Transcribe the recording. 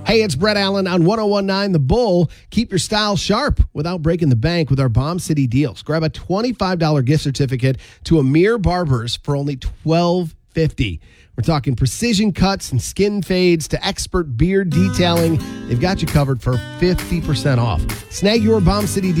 Hey, it's Brett Allen on 1019 The Bull. Keep your style sharp without breaking the bank with our Bomb City deals. Grab a $25 gift certificate to Amir Barbers for only $12.50. We're talking precision cuts and skin fades to expert beard detailing. They've got you covered for 50% off. Snag your Bomb City deal